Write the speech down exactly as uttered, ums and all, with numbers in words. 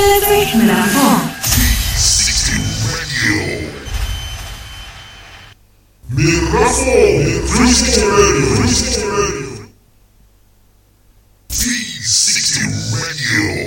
الريتم العفو. من رفو من فريستو راديو فريستو راديو في ستين راديو.